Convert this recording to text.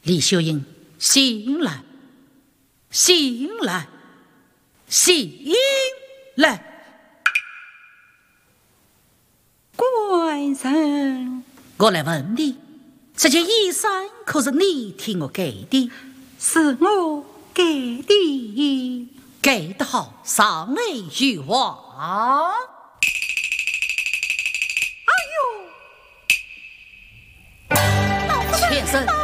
李秀英，醒来，醒来，醒来！ 官人， 我来问你，这件衣衫可是你替我给的？ 是我给的。 给得好，上来一句话。 哎呦！ 先生。